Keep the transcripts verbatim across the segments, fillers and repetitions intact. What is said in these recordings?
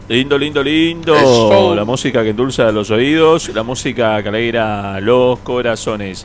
Lindo, lindo, lindo. Eso. La música que endulza los oídos, la música que alegra los corazones.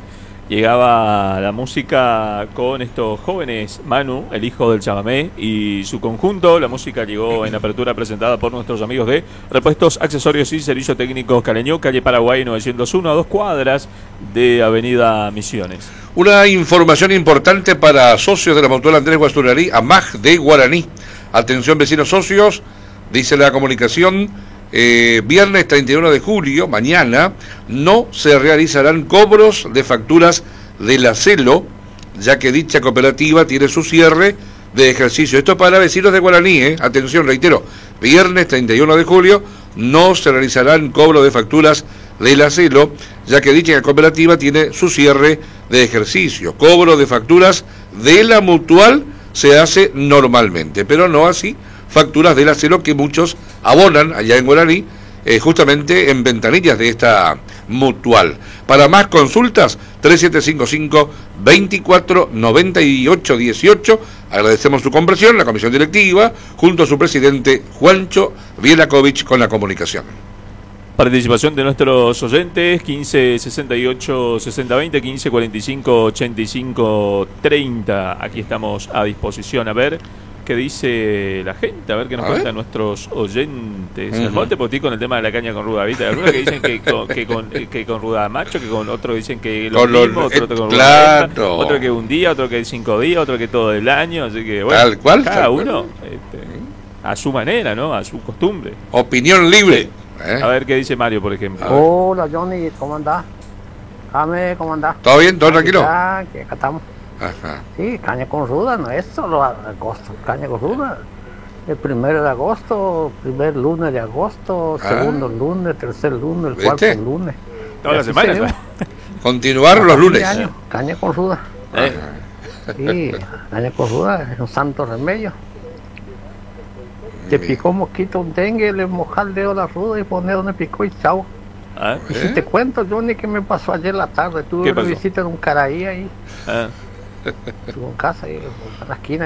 Llegaba la música con estos jóvenes, Manu, el hijo del chamamé, y su conjunto. La música llegó en apertura presentada por nuestros amigos de Repuestos, Accesorios y Servicio Técnico Caleñó, calle Paraguay novecientos uno, a dos cuadras de Avenida Misiones. Una información importante para socios de la Mutual Andrés Guasturarí, A M A G de Guaraní. Atención, vecinos socios, dice la comunicación, eh, viernes treinta y uno de julio, mañana, no se realizarán cobros de facturas de la CELO, ya que dicha cooperativa tiene su cierre de ejercicio. Esto para vecinos de Guaraní, eh. Atención, reitero, viernes treinta y uno de julio no se realizarán cobros de facturas de la CELO, ya que dicha cooperativa tiene su cierre de ejercicio. Cobro de facturas de la Mutual se hace normalmente, pero no así facturas de la CELO que muchos abonan allá en Guaraní, eh, justamente en ventanillas de esta Mutual. Para más consultas, tres siete cinco cinco, veinticuatro noventa y ocho dieciocho. Agradecemos su comprensión, la comisión directiva, junto a su presidente Juancho Bielakovic con la comunicación. Participación de nuestros oyentes, quince sesenta y ocho sesenta veinte, quince cuarenta y cinco ochenta y cinco treinta. Aquí estamos a disposición. A ver qué dice la gente, a ver qué nos cuentan nuestros oyentes. Uh-huh. Al te con el tema de la caña con ruda, ¿viste? Algunos que dicen que con, que con, que con ruda macho, que con otros dicen que lo con mismo, lo, otro, otro con claro. ruda venta, otro que un día, otro que cinco días, otro que todo el año. Así que bueno, tal cual, cada tal uno este, a su manera, ¿no? A su costumbre. Opinión libre. ¿Eh? A ver qué dice Mario, por ejemplo. Hola Johnny, ¿cómo andás? Jame, ¿cómo andás? ¿Todo bien? ¿Todo tranquilo? Ah, que acá estamos. Ajá. Sí, caña con ruda, no es solo agosto, caña con ruda. El primero de agosto, primer lunes de agosto, ah. segundo lunes, tercer lunes, el ¿viste? Cuarto lunes. Todas las semanas. Continuar los lunes. Año, caña con ruda. ¿Eh? Sí, caña con ruda es un santo remedio. Te picó mosquito un dengue, le moja el dedo a la ruda y pone donde picó y chao. ¿Ah? Y si ¿Eh? te cuento, Johnny, que me pasó ayer la tarde, tuve una visita en un caraí ahí. ¿Ah? Estuve en casa ahí, en la esquina.